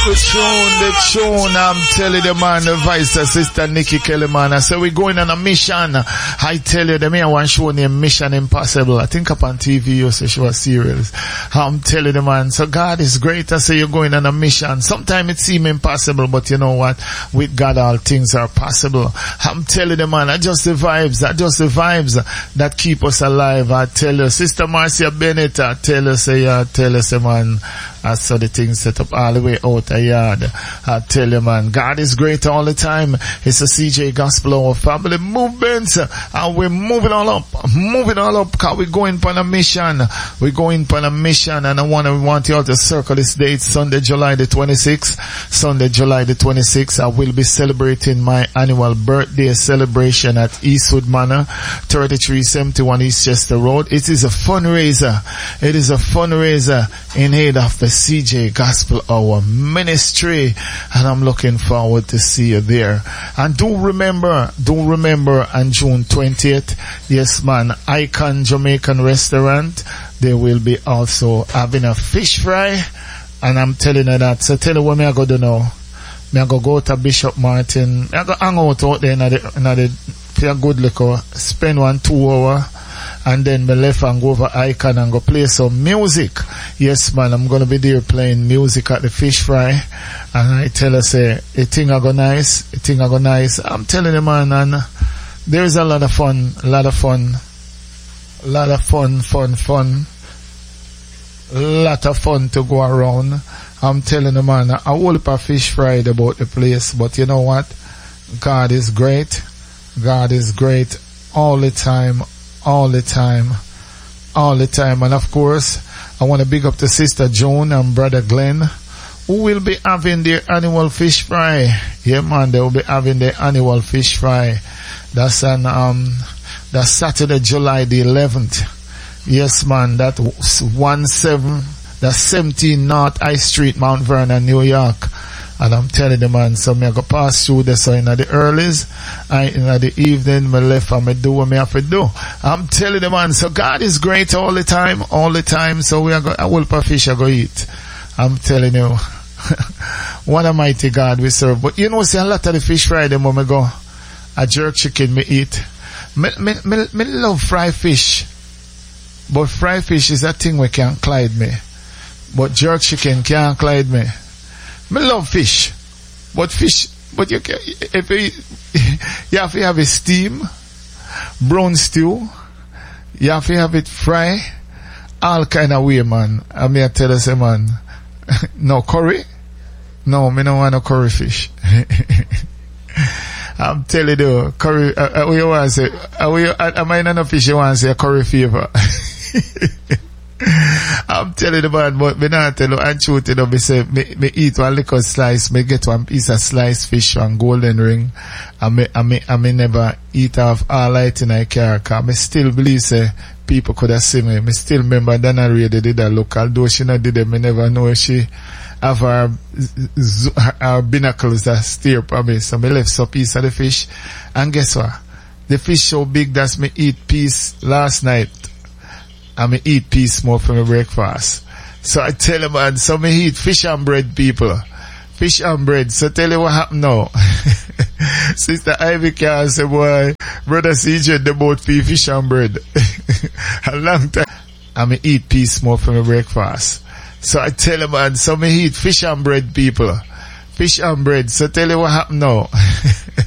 The tune, I'm telling the man, the vice sister Nikki Kelly, man. I said we're going on a mission. I tell you, the man one show named Mission Impossible. I think up on TV, you say she was serious. I'm telling the man, so God is great. I say you're going on a mission. Sometimes it seems impossible, but you know what? With God, all things are possible. I'm telling the man, adjust the vibes that keep us alive. I tell you, Sister Marcia Bennett, I tell you, say, man, I saw the thing set up all the way out the yard. I tell you, man, God is great all the time. It's a CJ Gospel, our family movement, and we're moving all up, cause we're going on a mission. We're going on a mission, and I want you all to circle this date, Sunday, July the 26th. Sunday, July the 26th, I will be celebrating my annual birthday celebration at Eastwood Manor, 3371 Eastchester Road. It is a fundraiser. It is a fundraiser in aid of the CJ Gospel Hour Ministry, and I'm looking forward to see you there. And do remember on June 20th, yes man, Icon Jamaican Restaurant, they will be also having a fish fry, and I'm telling you that. So tell you what me I go do now. Me I go to Bishop Martin. I go hang out there in the for a good liquor, spend 1-2 hours, and then me left and go over Icon and go play some music. Yes man, I'm gonna be there playing music at the fish fry, and I tell her say, the thing I go nice. I'm telling you man, and there's a lot of fun, lot of fun to go around. I'm telling you man, I whole heap of fish fried about the place, but you know what? God is great. God is great all the time. And of course, I want to big up to Sister Joan and Brother Glenn, who will be having their annual fish fry. Yeah man, they will be having their annual fish fry. That's that's Saturday, July the 11th. Yes man, that's 17 North High Street, Mount Vernon, New York. And I'm telling the man, so me I go pass through this, so in the earlies, and in the evening, me left and me do what me have to do. I'm telling the man, so God is great all the time, so we are going, a whole fish I go eat. I'm telling you, what a mighty God we serve. But you know, see a lot of the fish fry, them when me go, a jerk chicken me eat. Me love fried fish, but fried fish is a thing we can't Clyde me. But jerk chicken can't Clyde me. Me love fish, but you can, if you have to have a steam, brown stew, you have to have it fry, all kind of way, man. I mean, I tell us, man, no curry, no, me don't want no curry fish. I'm telling you, curry, what you want to say, am I not a fish you want to say a curry fever? I'm telling the man, but me not tell you and shoot it up. Me say, me eat one little slice, me get one piece of sliced fish and golden ring, and me never eat off all light in a car, cause me still believe say people could have seen me. Me still remember Dana Ray did a look, although she not did it, me never know she have her binnacles that stare for me. So me left some piece of the fish, and guess what? The fish so big that me eat piece last night. I me eat piece more for my breakfast. So I tell you man, so me eat fish and bread, people. Fish and bread. So tell you what happened now. Sister Ivy can say, boy, Brother CJ, they both feed fish and bread. A long time. I me eat piece more for my breakfast. So I tell you man, so me eat fish and bread, people. Fish and bread. So tell you what happened now.